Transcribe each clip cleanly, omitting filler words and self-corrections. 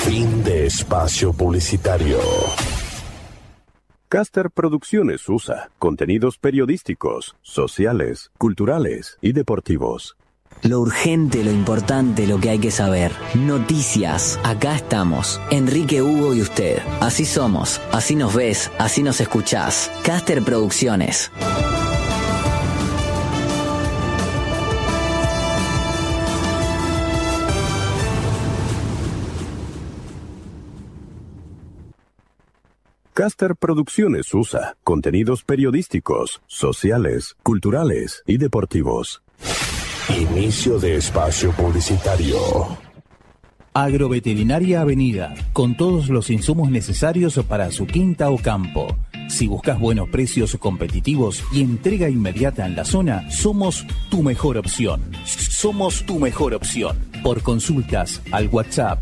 Fin de espacio publicitario. Caster Producciones USA contenidos periodísticos, sociales, culturales y deportivos. Lo urgente, lo importante, lo que hay que saber. Noticias. Acá estamos. Enrique, Hugo y usted. Así somos. Así nos ves. Así nos escuchás. Caster Producciones. Caster Producciones USA contenidos periodísticos, sociales, culturales y deportivos. Inicio de espacio publicitario. Agroveterinaria Avenida, con todos los insumos necesarios para su quinta o campo. Si buscas buenos precios competitivos y entrega inmediata en la zona, somos tu mejor opción. Somos tu mejor opción. Por consultas al WhatsApp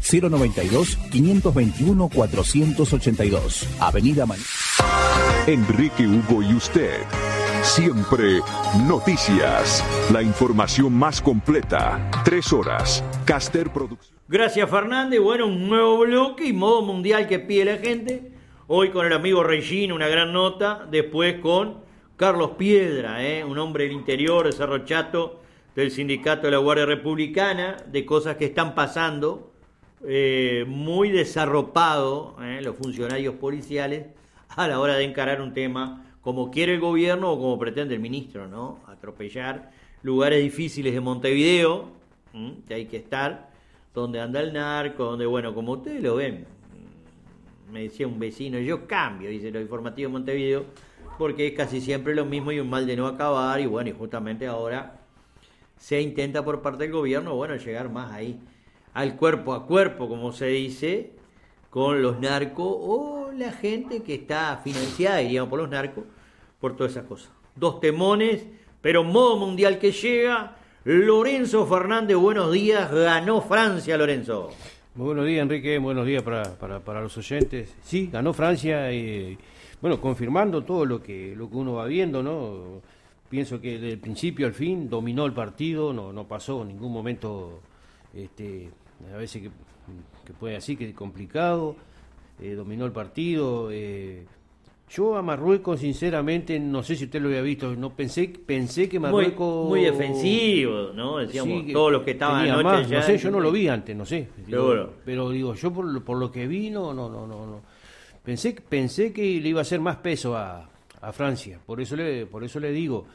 092-521-482. Avenida Enrique, Hugo y usted. Siempre noticias. La información más completa. 3 horas. Caster Producciones. Gracias, Fernández. Bueno, un nuevo bloque y modo mundial que pide la gente. Hoy con el amigo Regino, una gran nota. Después con Carlos Piedra, un hombre del interior de Cerro Chato, del sindicato de la Guardia Republicana, de cosas que están pasando. Muy desarropado los funcionarios policiales a la hora de encarar un tema como quiere el gobierno o como pretende el ministro, ¿no? Atropellar lugares difíciles de Montevideo, que hay que estar, donde anda el narco, donde, bueno, como ustedes lo ven, me decía un vecino, yo cambio, dice, lo informativo de Montevideo, porque es casi siempre lo mismo y un mal de no acabar, y bueno, y justamente ahora se intenta por parte del gobierno, bueno, llegar más ahí, al cuerpo a cuerpo, como se dice, con los narcos o la gente que está financiada, diríamos, por los narcos, por todas esas cosas. 2 temones, pero modo mundial que llega. Lorenzo Fernández, buenos días. Ganó Francia, Lorenzo. Muy buenos días, Enrique. Buenos días para los oyentes. Sí, ganó Francia. Bueno, confirmando todo lo que uno va viendo, ¿no? Pienso que desde el principio al fin dominó el partido, no pasó en ningún momento, a veces que puede así, que es complicado, dominó el partido. Yo a Marruecos, sinceramente, no sé si usted lo había visto, no pensé que Marruecos... Muy defensivo, ¿no? Decíamos, sí, todos los que estaban anoche más, ya... No sé, yo no lo vi antes, no sé. Seguro. Pero digo, yo por lo que vi, no. Pensé que le iba a hacer más peso a Francia, por eso le digo,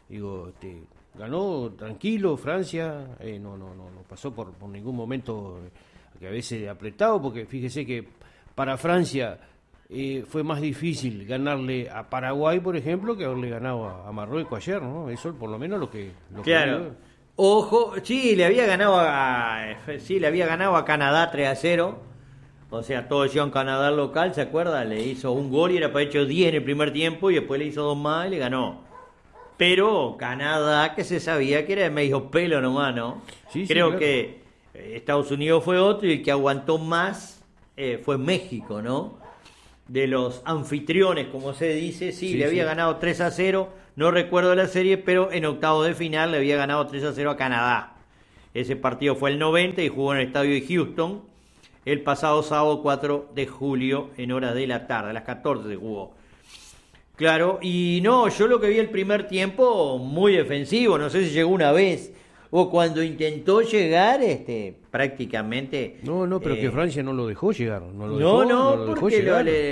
ganó tranquilo Francia, no pasó por ningún momento que a veces apretado, porque fíjese que para Francia fue más difícil ganarle a Paraguay, por ejemplo, que haberle ganado a Marruecos ayer, ¿no? Eso por lo menos lo que claro. Ojo, sí, le había ganado a Canadá 3-0. O sea, todos decían Canadá local, ¿se acuerda? Le hizo un gol y era para hecho 10 en el primer tiempo y después le hizo 2 más y le ganó. Pero Canadá, que se sabía que era de medio pelo nomás, ¿no? Sí, Creo claro. que Estados Unidos fue otro y el que aguantó más fue México, ¿no? De los anfitriones, como se dice, sí, le había ganado 3-0, no recuerdo la serie, pero en octavos de final le había ganado 3-0 a Canadá. Ese partido fue el 90 y jugó en el estadio de Houston el pasado sábado 4 de julio en horas de la tarde, a las 14 se jugó. Claro, y no, yo lo que vi el primer tiempo muy defensivo, no sé si llegó una vez o cuando intentó llegar, prácticamente... No, pero que Francia no lo dejó llegar. Porque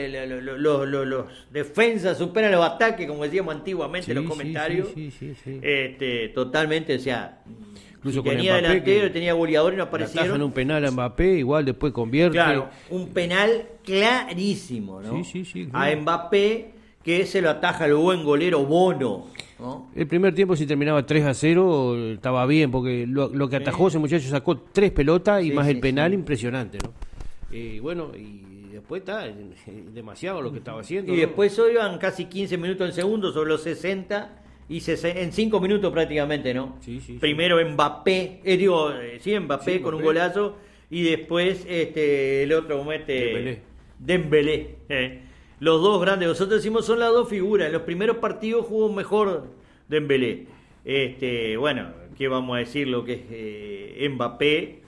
los defensas superan los ataques, como decíamos antiguamente en los comentarios. Sí. Totalmente, o sea, incluso tenía con Mbappé, delantero, tenía goleador y no aparecieron. Atajan un penal a Mbappé, igual después convierte. Claro, un penal clarísimo, ¿no? Sí, claro. A Mbappé, que se lo ataja el buen golero Bono, ¿no? El primer tiempo, si terminaba 3-0, estaba bien, porque lo que atajó ese muchacho sacó 3 pelotas y más el penal, impresionante, ¿no? Bueno, y después está demasiado lo que estaba haciendo. Y ¿no? después iban casi 15 minutos en segundo sobre los 60 y en 5 minutos prácticamente, ¿no? Sí. Primero Mbappé, Mbappé con un golazo y después el otro como Dembélé. Los dos grandes, nosotros decimos son las dos figuras. En los primeros partidos jugó mejor Dembélé. Bueno, ¿qué vamos a decir lo que es Mbappé?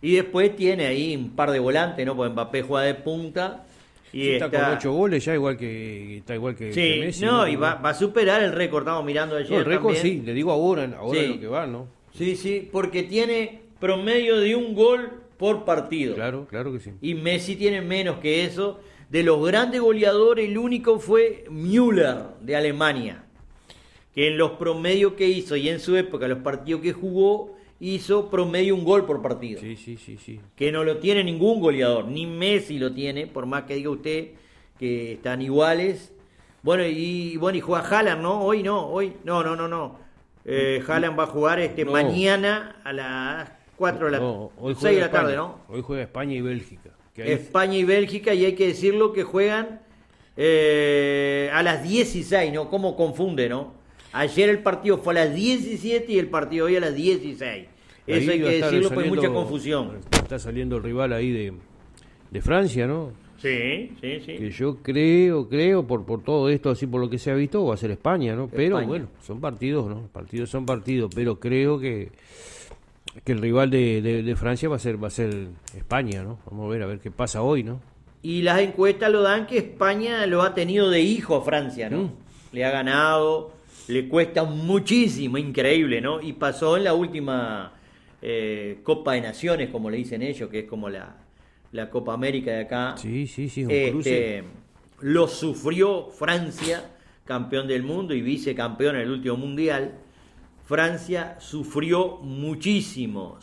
Y después tiene ahí un par de volantes, ¿no? Porque Mbappé juega de punta. Y Sí, está con 8 goles ya, está igual que Sí, Messi. no, y va a superar el récord, estamos mirando ayer. No, el récord también. sí, le digo ahora Sí. es lo que va, ¿no? Sí, porque tiene promedio de un gol por partido. Claro que sí. Y Messi tiene menos que eso. De los grandes goleadores, el único fue Müller, de Alemania, que en los promedios que hizo y en su época, los partidos que jugó, hizo promedio un gol por partido. Sí. Que no lo tiene ningún goleador, ni Messi lo tiene, por más que diga usted que están iguales. Bueno, y juega Haaland, ¿no? Hoy no. Haaland va a jugar No. mañana a las 4 de la hoy 6 de la España. tarde, ¿no? Hoy juega España y Bélgica. Que ahí- España y Bélgica, y hay que decirlo que juegan a las 16, ¿no? ¿Cómo confunde, no? Ayer el partido fue a las 17 y el partido hoy a las 16. Eso ahí hay va a que estar decirlo, pues hay mucha saliendo- confusión. Está saliendo el rival ahí de Francia, ¿no? Sí. Que yo creo por todo esto, así por lo que se ha visto, va a ser España, ¿no? Pero España. bueno, son partidos, ¿no? Partidos son partidos, pero creo que el rival de Francia va a ser España, ¿no? Vamos a ver qué pasa hoy, ¿no? Y las encuestas lo dan que España lo ha tenido de hijo a Francia, ¿no? Le ha ganado, le cuesta muchísimo, increíble, ¿no? Y pasó en la última Copa de Naciones, como le dicen ellos, que es como la Copa América de acá. Sí, un cruce. Lo sufrió Francia, campeón del mundo y vicecampeón en el último mundial. Francia sufrió muchísimo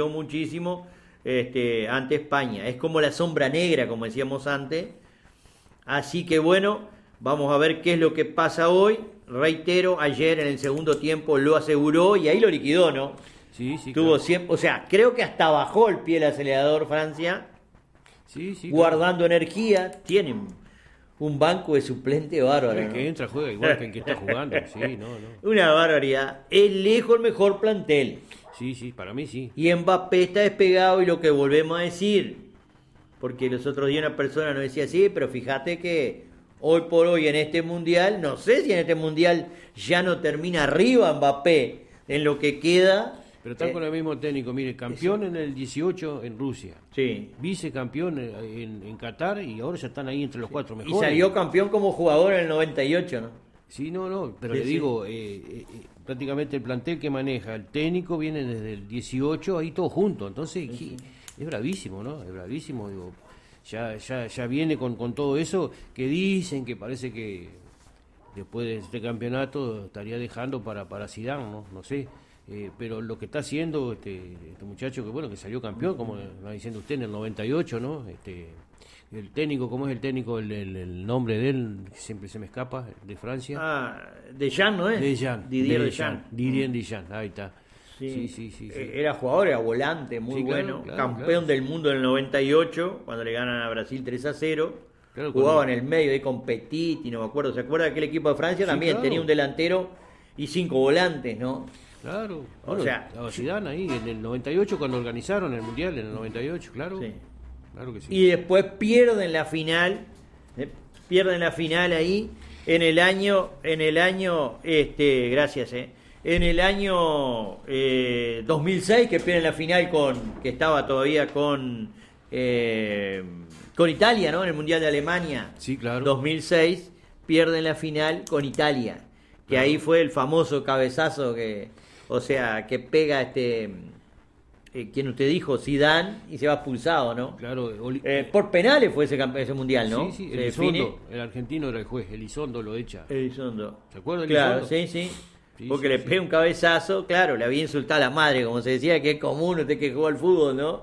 ante España. Es como la sombra negra, como decíamos antes. Así que bueno, vamos a ver qué es lo que pasa hoy. Reitero, ayer en el segundo tiempo lo aseguró y ahí lo liquidó, ¿no? Sí, Tuvo claro. siempre, o sea, creo que hasta bajó el pie el acelerador Francia, Sí, guardando energía. Tienen un banco de suplente bárbaro, El ¿no? que entra juega igual que el que está jugando. Sí, no. Una barbaridad. Es lejos el mejor plantel. Sí, para mí sí. Y Mbappé está despegado, y lo que volvemos a decir, porque los otros días una persona nos decía, sí, pero fíjate que hoy por hoy en este mundial, no sé si en este mundial ya no termina arriba Mbappé en lo que queda. Pero están con el mismo técnico, mire, campeón en el 18 en Rusia, Sí. vicecampeón en Qatar y ahora ya están ahí entre los 4 Y mejores. salió campeón como jugador en el 98, ¿no? Sí, no, pero Sí, le sí. digo, prácticamente el plantel que maneja, el técnico viene desde el 18, ahí todo junto, entonces es bravísimo, ¿no? Es bravísimo, digo, ya viene con todo eso que dicen que parece que después de este campeonato estaría dejando para Zidane, no sé. Pero lo que está haciendo este muchacho que salió campeón, como va diciendo usted, en el 98, ¿no? El técnico, ¿cómo es el técnico? El nombre de él, que siempre se me escapa, de Francia. Deschamps, ¿no es? Didier Deschamps. Didier Deschamps, ahí está. Sí. Sí. Era jugador, era volante, muy Sí, claro, bueno. claro, Campeón claro. del mundo en el 98, cuando le ganan a Brasil 3-0. Claro, Jugaba cuando- en el medio ahí con Petit, y no me acuerdo. ¿Se acuerda de aquel equipo de Francia? Sí, También claro. tenía un delantero y 5 volantes, ¿no? Claro. O sea, estaba Zidane ahí, en el 98, cuando organizaron el Mundial, en el 98, claro. Sí. Claro que sí. Y después pierden la final ahí en el año gracias, en el año 2006, que pierden la final que estaba todavía con Italia, ¿no? En el Mundial de Alemania. Sí, claro. 2006 pierden la final con Italia, que ahí fue el famoso cabezazo que pega quien usted dijo, Zidane, y se va expulsado, ¿no? Claro, Por penales fue ese mundial, ¿no? Sí, Se define. Elizondo, el argentino era el juez, Elizondo lo echa. Elizondo. ¿Se acuerda de Claro, Elizondo? sí. Sí, Porque sí, le sí. pega un cabezazo, claro, le había insultado a la madre, como se decía, que es común usted que juega al fútbol, ¿no?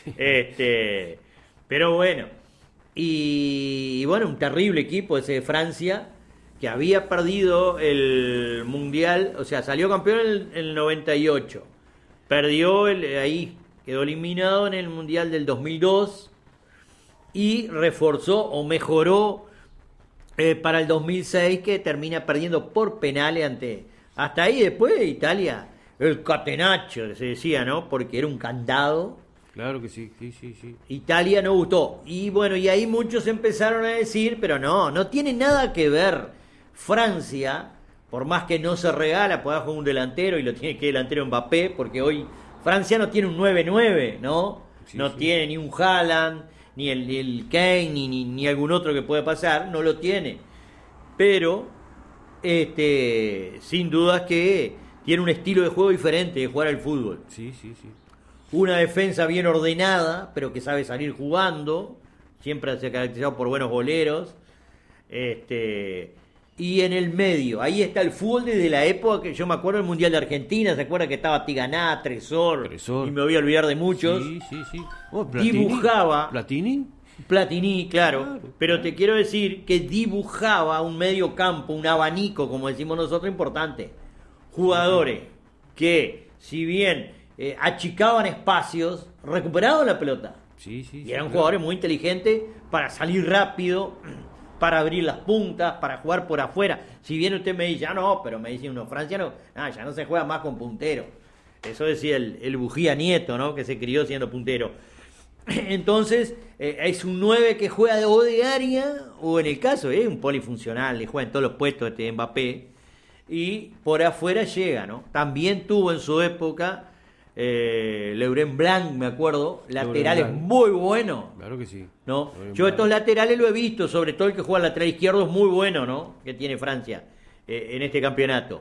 Pero bueno. Y bueno, un terrible equipo ese de Francia, que había perdido el mundial, o sea, salió campeón en el 98. Perdió ahí, quedó eliminado en el mundial del 2002 y reforzó o mejoró para el 2006, que termina perdiendo por penales hasta ahí. Después de Italia, el catenaccio se decía, ¿no? Porque era un candado. Claro que sí. Italia no gustó. Y bueno, y ahí muchos empezaron a decir, pero no tiene nada que ver Francia, por más que no se regala, puede jugar un delantero y lo tiene que delantero Mbappé, porque hoy Francia no tiene un 9-9, ¿no? no tiene ni un Haaland, ni el Kane, ni algún otro que puede pasar, no lo tiene. Pero, sin dudas que tiene un estilo de juego diferente de jugar al fútbol. Sí. Una defensa bien ordenada, pero que sabe salir jugando. Siempre se ha caracterizado por buenos goleros. Y en el medio, ahí está el fútbol desde la época que yo me acuerdo del Mundial de Argentina. ¿Se acuerda que estaba Tiganá, Tresor? Y me voy a olvidar de muchos. Sí. Oh, Platini. Dibujaba. ¿Platini? Claro. Pero te quiero decir que dibujaba un medio campo, un abanico, como decimos nosotros, importante. Jugadores que, si bien achicaban espacios, recuperaban la pelota. Y eran jugadores muy inteligentes para salir rápido, para abrir las puntas, para jugar por afuera. Si bien usted me dice, no, pero me dice uno, Francia ya no se juega más con puntero. Eso decía el Bujía Nieto, ¿no? Que se crió siendo puntero. Entonces, es un 9 que juega de área, o en el caso, un polifuncional, le juega en todos los puestos Mbappé, y por afuera llega, ¿no? También tuvo en su época Laurent Blanc, me acuerdo, laterales muy buenos. Claro que sí. ¿No? Yo estos laterales lo he visto, sobre todo el que juega al lateral izquierdo es muy bueno, ¿no? Que tiene Francia en este campeonato.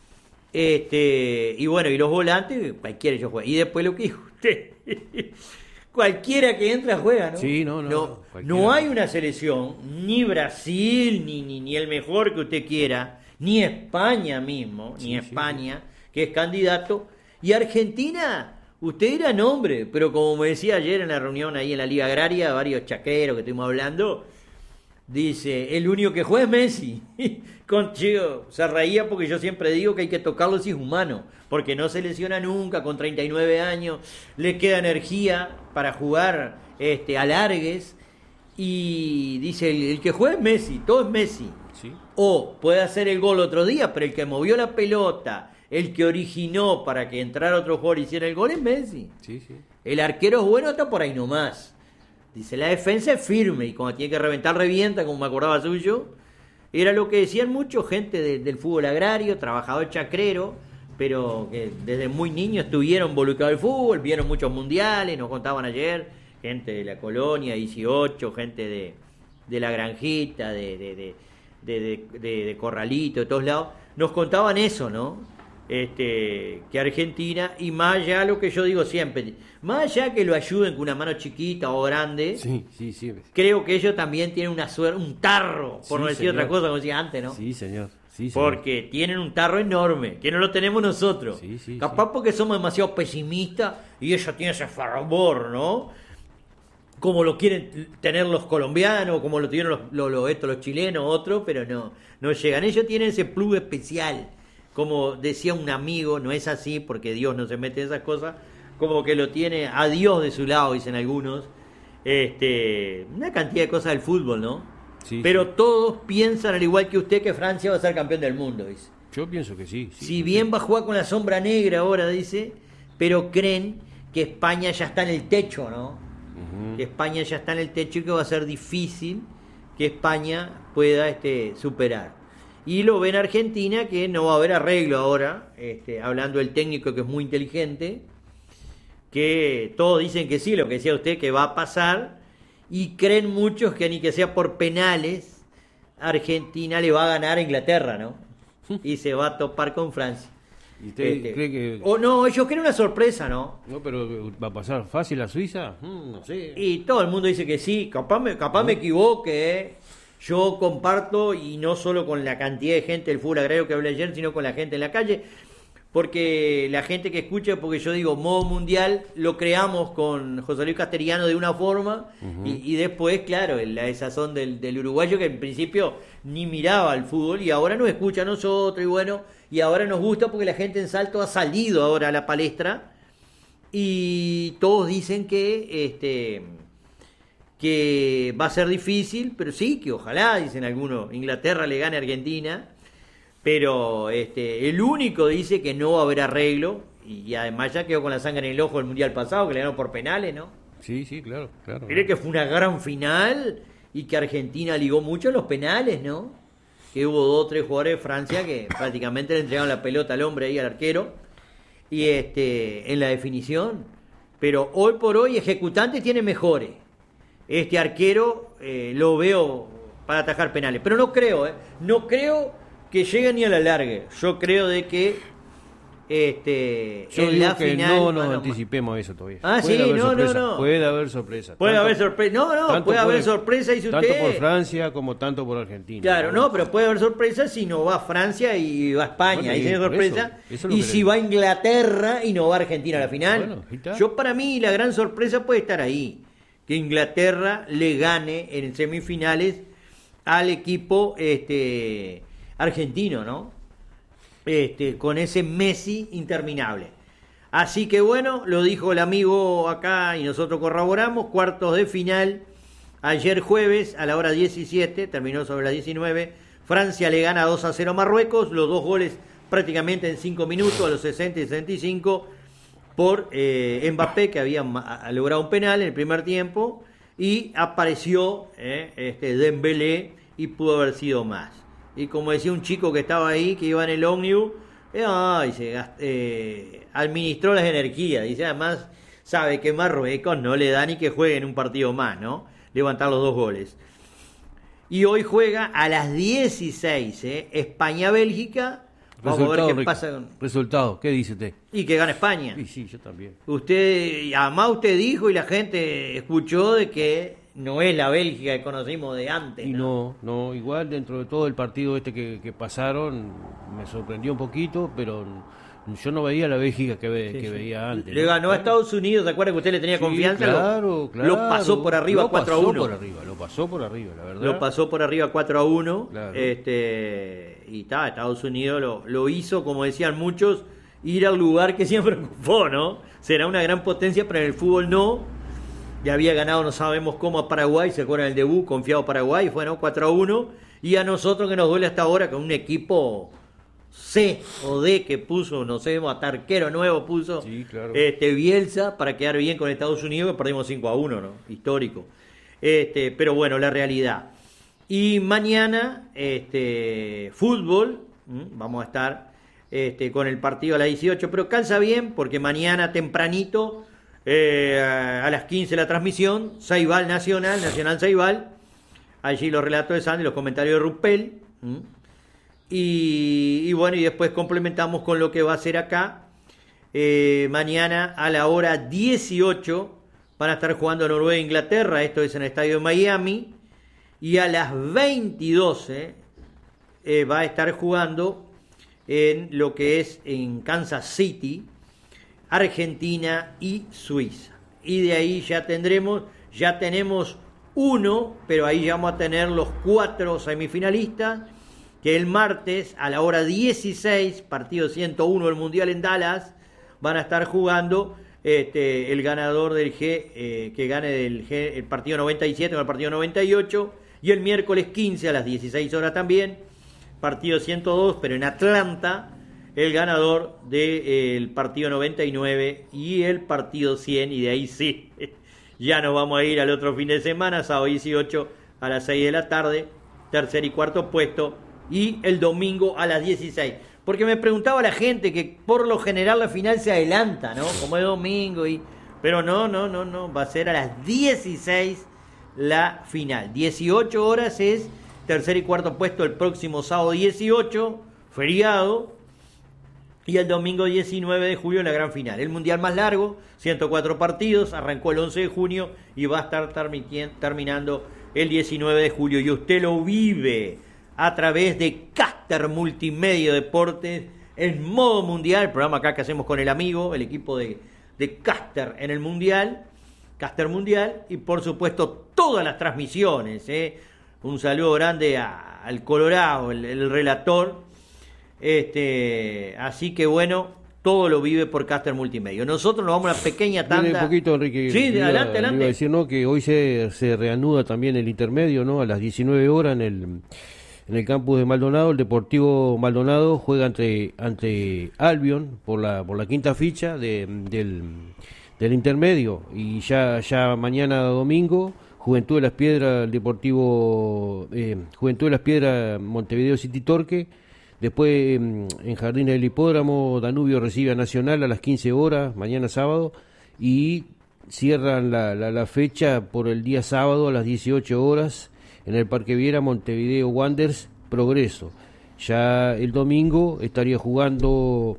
Y bueno, y los volantes, cualquiera ellos juegan. Y después lo que dijo usted, cualquiera que entra juega, ¿no? Sí, no hay una selección, ni Brasil, ni el mejor que usted quiera, ni España mismo, España, que es candidato. Y Argentina, usted era nombre, pero como me decía ayer en la reunión ahí en la Liga Agraria, varios chaqueros que estuvimos hablando, dice, el único que juega es Messi. Chico, se reía porque yo siempre digo que hay que tocarlo si es humano, porque no se lesiona nunca, con 39 años, le queda energía para jugar alargues, y dice, el que juega es Messi, todo es Messi. Sí. O puede hacer el gol otro día, pero el que movió la pelota, el que originó para que entrara otro jugador y hiciera el gol es Messi. Sí. El arquero es bueno, está por ahí nomás. Dice, la defensa es firme y cuando tiene que reventar, revienta, como me acordaba suyo. Era lo que decían mucho gente del fútbol agrario, trabajador chacrero, pero que desde muy niños estuvieron involucrados en el fútbol, vieron muchos mundiales, nos contaban ayer, gente de la colonia, 18, gente de la granjita, de Corralito, de todos lados, nos contaban eso, ¿no? Que Argentina, y más allá lo que yo digo siempre, más allá que lo ayuden con una mano chiquita o grande, sí. Creo que ellos también tienen una suerte, un tarro, por no decir otra cosa como decía antes, ¿no? Sí, señor. Porque tienen un tarro enorme, que no lo tenemos nosotros. Capaz porque somos demasiado pesimistas y ellos tienen ese fervor, ¿no? Como lo quieren tener los colombianos, como lo tienen los chilenos, otros, pero no llegan. Ellos tienen ese plus especial. Como decía un amigo, no es así porque Dios no se mete en esas cosas, como que lo tiene a Dios de su lado, dicen algunos, una cantidad de cosas del fútbol, ¿no? Pero todos piensan al igual que usted que Francia va a ser campeón del mundo, dice. Yo pienso que sí. Si bien va a jugar con la sombra negra ahora, dice, pero creen que España ya está en el techo, ¿no? Que España ya está en el techo y que va a ser difícil que España pueda superar. Y lo ven Argentina, que no va a haber arreglo ahora, hablando del técnico que es muy inteligente, que todos dicen que sí, lo que decía usted, que va a pasar, y creen muchos que ni que sea por penales, Argentina le va a ganar a Inglaterra, ¿no? Y se va a topar con Francia. ¿Y usted cree que...? O no, ellos creen una sorpresa, ¿no? No, pero ¿va a pasar fácil a Suiza? No sé. Y todo el mundo dice que sí, capaz me equivoque, Yo comparto, y no solo con la cantidad de gente del fútbol agrario que hablé ayer, sino con la gente en la calle, porque la gente que escucha, porque yo digo, modo mundial, lo creamos con José Luis Castellano de una forma, y después, claro, la desazón del uruguayo, que en principio ni miraba al fútbol, y ahora nos escucha a nosotros, y bueno, y ahora nos gusta porque la gente en Salto ha salido ahora a la palestra, y todos dicen que va a ser difícil, pero sí, que ojalá, dicen algunos, Inglaterra le gane a Argentina, pero el único dice que no va a haber arreglo, y además ya quedó con la sangre en el ojo el mundial pasado, que le ganó por penales, ¿no? Sí, claro. Mire que fue una gran final, y que Argentina ligó mucho en los penales, ¿no? Que hubo 2 o 3 jugadores de Francia que prácticamente le entregaron la pelota al hombre ahí, al arquero, y en la definición. pero hoy por hoy ejecutantes tiene mejores. Este arquero lo veo para atajar penales, pero no creo que llegue ni a la larga. Yo creo de que Yo en digo la que final no nos anticipemos a eso todavía. Sí, no. Puede haber sorpresa. Puede haber sorpresa. Puede haber sorpresa, dice usted. Tanto por Francia como tanto por Argentina. Claro, pero puede haber sorpresa si no va Francia y va España. Bueno, ahí tiene sorpresa. Eso y si va Inglaterra y no va Argentina a la final. Bueno, ahí está. Yo, para mí, la gran sorpresa puede estar ahí. Que Inglaterra le gane en semifinales al equipo argentino, ¿no? Con ese Messi interminable. Así que bueno, lo dijo el amigo acá y nosotros corroboramos, cuartos de final, ayer jueves a la hora 17, terminó sobre las 19, Francia le gana 2-0 a Marruecos, los dos goles prácticamente en 5 minutos, a los 60 y 65, por Mbappé, que había logrado un penal en el primer tiempo, y apareció Dembélé y pudo haber sido más. Y como decía un chico que estaba ahí, que iba en el ómnibus, administró las energías. Dice, además, sabe que Marruecos no le da ni que juegue en un partido más, ¿no? Levantar los 2 goles. Y hoy juega a las 16, España-Bélgica. Vamos a ver qué pasa. Resultado, ¿qué dice usted? Y que gana España. Sí, yo también. Además usted dijo y la gente escuchó de que no es la Bélgica que conocimos de antes. Y no, igual dentro de todo el partido que pasaron, me sorprendió un poquito, pero yo no veía la Bélgica que veía antes. Le ganó a Estados Unidos, ¿se acuerda que usted le tenía confianza? Claro. Lo pasó por arriba 4-1. Lo pasó por arriba, la verdad. Lo pasó por arriba 4-1. Claro. Y Estados Unidos lo hizo, como decían muchos, ir al lugar que siempre ocupó, ¿no? Será una gran potencia, pero en el fútbol no. Ya había ganado, no sabemos cómo, a Paraguay, se acuerdan el debut, confiado Paraguay, fue 4-1, y a nosotros que nos duele hasta ahora, con un equipo C o D que puso, no sé, hasta arquero nuevo puso, sí, claro. Bielsa, para quedar bien con Estados Unidos, que perdimos 5-1, ¿no? Histórico. Pero bueno, la realidad. Y mañana, fútbol, vamos a estar con el partido a las 18, pero calza bien, porque mañana tempranito, a las 15 la transmisión, Ceibal Nacional Ceibal, allí los relatos de Sandy, los comentarios de Rupel, y bueno, y después complementamos con lo que va a ser acá, mañana a la hora 18 van a estar jugando Noruega e Inglaterra, esto es en el estadio de Miami, y a las 22 va a estar jugando en lo que es en Kansas City, Argentina y Suiza. Y de ahí ya tenemos uno, pero ahí ya vamos a tener los 4 semifinalistas, que el martes a la hora 16, partido 101 del Mundial en Dallas, van a estar jugando el ganador del que gane el partido 97 con el partido 98, y el miércoles 15 a las 16 horas también, partido 102, pero en Atlanta, el ganador del partido 99 y el partido 100, y de ahí sí, ya nos vamos a ir al otro fin de semana, sábado 18 a las 6 de la tarde, tercer y cuarto puesto, y el domingo a las 16. Porque me preguntaba la gente que por lo general la final se adelanta, ¿no? Como es domingo, pero no, va a ser a las 16 la final. 18 horas es tercer y cuarto puesto el próximo sábado 18, feriado, y el domingo 19 de julio la gran final. El mundial más largo, 104 partidos, arrancó el 11 de junio y va a estar terminando el 19 de julio. Y usted lo vive a través de Caster Multimedia Deportes en modo mundial, el programa acá que hacemos con el amigo, el equipo de Caster en el mundial, Caster Mundial, y por supuesto todas las transmisiones. Un saludo grande al Colorado, el relator. Así que bueno, todo lo vive por Caster Multimedia. Nosotros nos vamos a una pequeña tanda. Un poquito, Enrique. Sí, adelante. Iba a decir, ¿no?, que hoy se reanuda también el intermedio, ¿no?, a las 19 horas en el campus de Maldonado. El Deportivo Maldonado juega ante Albion por la quinta ficha del intermedio, y ya mañana domingo Juventud de las Piedras, el Deportivo Juventud de las Piedras, Montevideo City Torque. Después en Jardines del Hipódromo, Danubio recibe a Nacional a las 15 horas, mañana sábado, y cierran la fecha por el día sábado a las 18 horas en el Parque Viera, Montevideo Wanderers Progreso. Ya el domingo estaría jugando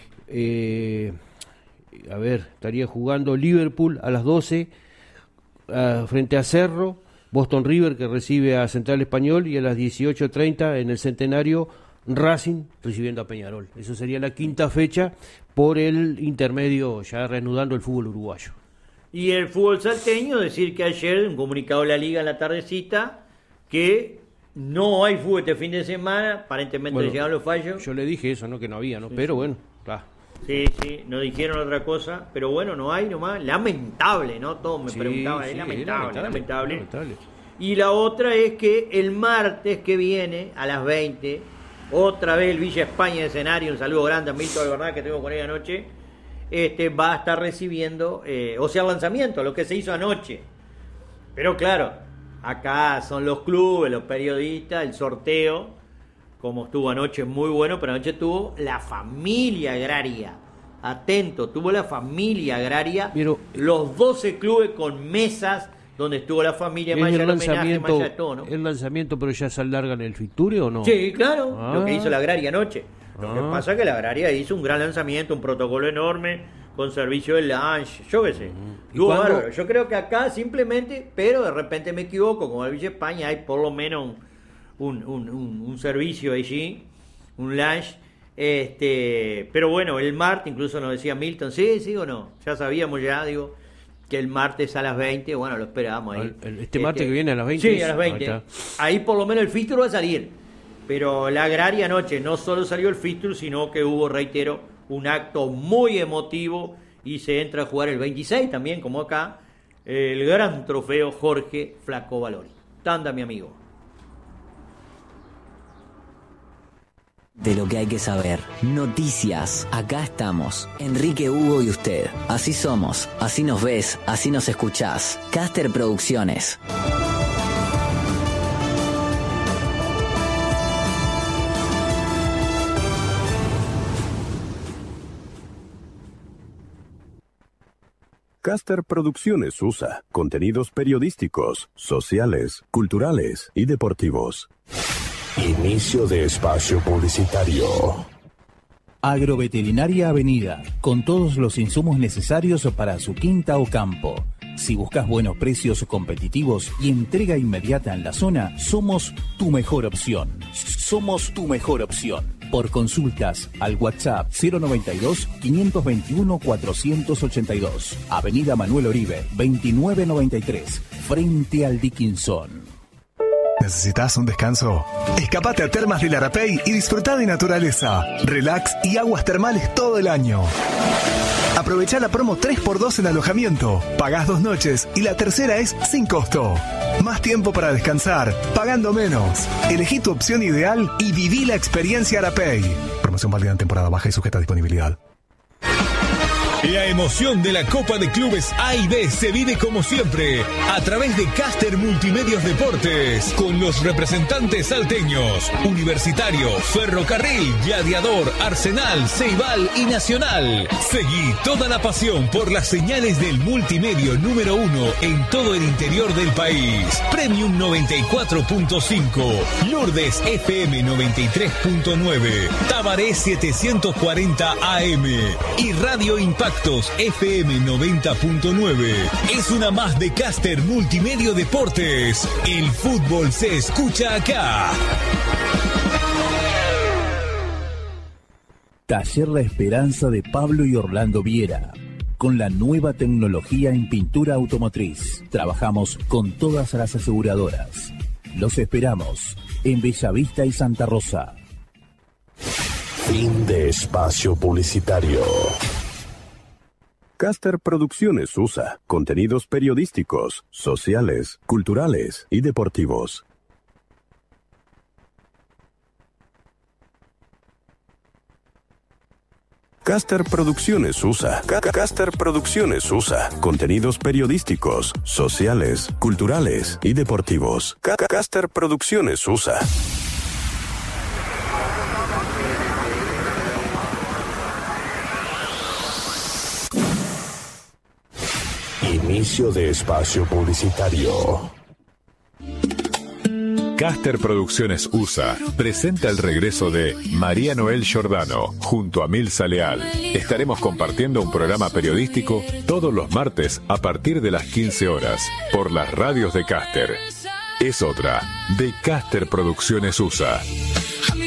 Liverpool a las 12 frente a Cerro, Boston River que recibe a Central Español, y a las 18:30 en el Centenario Racing recibiendo a Peñarol. Eso sería la quinta fecha por el intermedio, ya reanudando el fútbol uruguayo. Y el fútbol salteño, decir que ayer, un comunicado de la Liga en la tardecita, que no hay fútbol este fin de semana, aparentemente llegaron los fallos. Yo le dije eso, ¿no? Que no había, ¿no? Sí, pero bueno, está. Sí, nos dijeron otra cosa, pero bueno, no hay nomás. Lamentable, ¿no? Todos me preguntaban, es lamentable. Y la otra es que el martes que viene, a las 20, otra vez el Villa España de escenario, un saludo grande a Milton Albernaz, que tengo con él anoche, va a estar recibiendo, el lanzamiento, lo que se hizo anoche. Pero claro, acá son los clubes, los periodistas, el sorteo, como estuvo anoche, muy bueno, pero anoche tuvo la familia agraria. Atento, tuvo la familia agraria, pero los 12 clubes con mesas donde estuvo la familia, más allá del homenaje, más allá de todo, ¿no? ¿El lanzamiento, pero ya se alargan el Fiture o no? Sí, claro, lo que hizo la agraria anoche. Lo que pasa es que la agraria hizo un gran lanzamiento, un protocolo enorme, con servicio de lunch, yo qué sé. Bárbaro. Yo creo que acá simplemente, pero de repente me equivoco, como en Villa España hay por lo menos un servicio allí, un lunch, pero bueno, el martes, incluso nos decía Milton, sí o no, ya sabíamos que el martes a las 20, bueno, lo esperábamos ahí. ¿Este martes que viene a las 20? Sí, a las 20. Ahí por lo menos el fixture va a salir, pero la agraria anoche no solo salió el fixture, sino que hubo, reitero, un acto muy emotivo y se entra a jugar el 26 también, como acá, el gran trofeo Jorge Flaco Valori. Tanda, mi amigo. De lo que hay que saber. Noticias. Acá estamos. Enrique, Hugo y usted. Así somos. Así nos ves. Así nos escuchás. Caster Producciones. Caster Producciones USA. Contenidos periodísticos, sociales, culturales y deportivos. Inicio de espacio publicitario. Agroveterinaria Avenida, con todos los insumos necesarios para su quinta o campo. Si buscas buenos precios competitivos y entrega inmediata en la zona, somos tu mejor opción. Somos tu mejor opción. Por consultas al WhatsApp 092-521-482. Avenida Manuel Oribe, 2993, frente al Dickinson. ¿Necesitas un descanso? Escapate a Termas del Arapey y disfruta de naturaleza, relax y aguas termales todo el año. Aprovecha la promo 3x2 en alojamiento. Pagás 2 noches y la tercera es sin costo. Más tiempo para descansar, pagando menos. Elegí tu opción ideal y viví la experiencia Arapey. Promoción válida en temporada baja y sujeta a disponibilidad. La emoción de la Copa de Clubes A y B se vive como siempre a través de Caster Multimedios Deportes con los representantes salteños, Universitario, Ferrocarril, Gladiador, Arsenal, Ceibal y Nacional. Seguí toda la pasión por las señales del multimedio número 1 en todo el interior del país. Premium 94.5, Lourdes FM 93.9, Tabaré 740 AM y Radio Impacto FM 90.9. Es una más de Caster Multimedio Deportes. El fútbol se escucha acá. Taller La Esperanza de Pablo y Orlando Viera. Con la nueva tecnología en pintura automotriz. Trabajamos con todas las aseguradoras. Los esperamos en Bellavista y Santa Rosa. Fin de espacio publicitario. Caster Producciones USA. Contenidos periodísticos, sociales, culturales y deportivos. Caster Producciones USA. Caster Producciones USA. Contenidos periodísticos, sociales, culturales y deportivos. Caster Producciones USA. Inicio de espacio publicitario. Caster Producciones USA presenta el regreso de María Noel Giordano junto a Milza Leal. Estaremos compartiendo un programa periodístico todos los martes a partir de las 15 horas por las radios de Caster. Es otra de Caster Producciones USA.